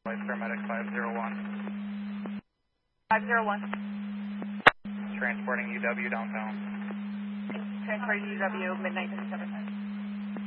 Paramedic 501. 501. Transporting UW downtown. Transporting UW, midnight 7.